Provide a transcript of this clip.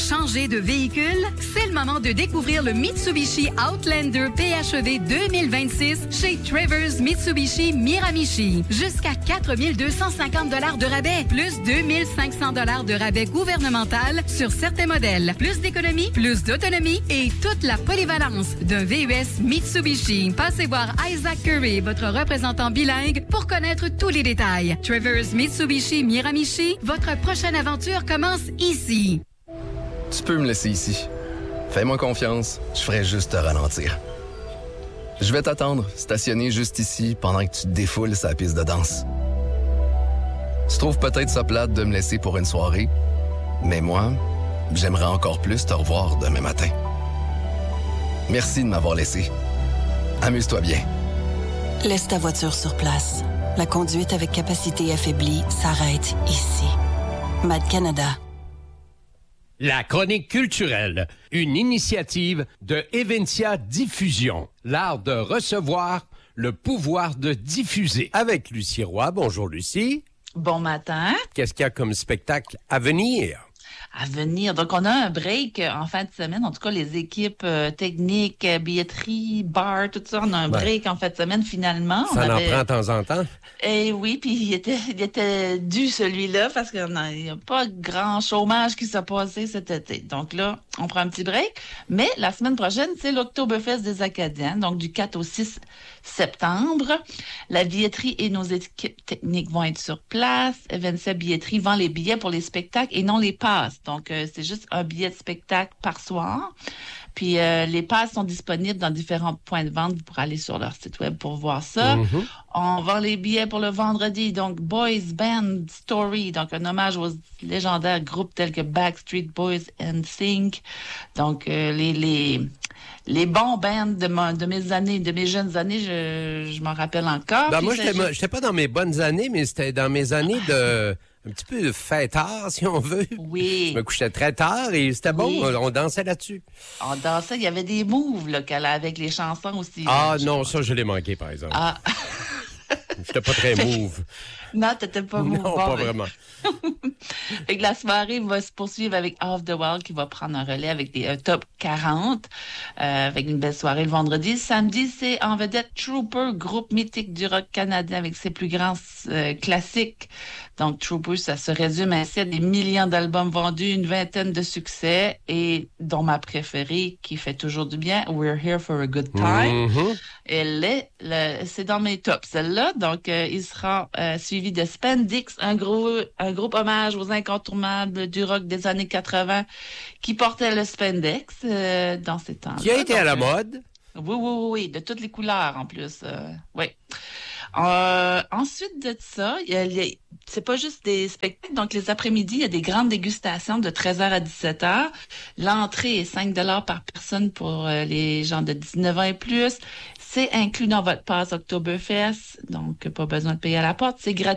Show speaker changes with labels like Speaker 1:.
Speaker 1: changer de véhicule? C'est le moment de découvrir le Mitsubishi Outlander PHEV 2026 chez Travers Mitsubishi Miramichi. Jusqu'à 4 250 $ de rabais, plus 2 500 $ de rabais gouvernemental sur certains modèles. Plus d'économie, plus d'autonomie et toute la polyvalence d'un VUS Mitsubishi. Passez voir Isaac Curry, votre représentant bilingue, pour connaître tous les détails. Travers Mitsubishi Miramichi, votre prochaine aventure commence ici.
Speaker 2: Tu peux me laisser ici. Fais-moi confiance, je ferai juste te ralentir. Je vais t'attendre, stationné juste ici, pendant que tu te défoules sa piste de danse. Tu trouves peut-être ça plate de me laisser pour une soirée, mais moi, j'aimerais encore plus te revoir demain matin. Merci de m'avoir laissé. Amuse-toi bien.
Speaker 3: Laisse ta voiture sur place. La conduite avec capacité affaiblie s'arrête ici. MAD Canada.
Speaker 4: La chronique culturelle, une initiative de Eventia Diffusion. L'art de recevoir, le pouvoir de diffuser. Avec Lucie Roy. Bonjour Lucie.
Speaker 5: Bon matin.
Speaker 4: Qu'est-ce qu'il y a comme spectacle à venir?
Speaker 5: À venir. Donc, on a un break en fin de semaine. En tout cas, les équipes techniques, billetterie, bar, tout ça, on a un break en fin de semaine finalement.
Speaker 4: Ça en prend de temps en temps?
Speaker 5: Eh oui, puis il était dû celui-là parce qu'il n'y a pas grand chômage qui s'est passé cet été. Donc là, on prend un petit break. Mais la semaine prochaine, c'est l'Oktoberfest des Acadiens, donc du 4 au 6 septembre. La billetterie et nos équipes techniques vont être sur place. Eventia Billetterie vend les billets pour les spectacles et non les passes. Donc, c'est juste un billet de spectacle par soir. Puis, les passes sont disponibles dans différents points de vente. Vous pourrez aller sur leur site web pour voir ça. Mm-hmm. On vend les billets pour le vendredi. Donc, Boys Band Story. Donc, un hommage aux légendaires groupes tels que Backstreet Boys and Sync. Donc, les bons bands de mes années, de mes jeunes années, je m'en rappelle encore.
Speaker 4: Ben moi, j'étais pas dans mes bonnes années, mais c'était dans mes années de... Un petit peu de fêtard, si on veut.
Speaker 5: Oui.
Speaker 4: Je me couchais très tard et c'était bon. On dansait là-dessus.
Speaker 5: On dansait. Il y avait des moves là, avec les chansons aussi.
Speaker 4: Ah non, ça, je l'ai manqué, par exemple. Ah. J'étais pas très move.
Speaker 5: Non, t'étais pas move.
Speaker 4: Non, pas vraiment.
Speaker 5: Fait que la soirée va se poursuivre avec Off the Wall qui va prendre un relais avec des top 40, avec une belle soirée le vendredi. Samedi, c'est en vedette Trooper, groupe mythique du rock canadien avec ses plus grands classiques. Donc, Trooper, ça se résume ainsi à des millions d'albums vendus, une vingtaine de succès, et dont ma préférée, qui fait toujours du bien, We're Here for a Good Time. Mm-hmm. C'est dans mes tops, celle-là. Donc, il sera suivi de Spandix, un groupe hommage aux incontournables du rock des années 80 qui portait le spandex dans ces temps-là.
Speaker 4: Qui a été à la mode.
Speaker 5: Oui, de toutes les couleurs en plus. Oui. Ensuite de ça, c'est pas juste des spectacles. Donc, les après-midi, il y a des grandes dégustations de 13h à 17h. L'entrée est 5 $ par personne pour les gens de 19 ans et plus. C'est inclus dans votre pass Oktoberfest. Donc, pas besoin de payer à la porte. C'est gratuit.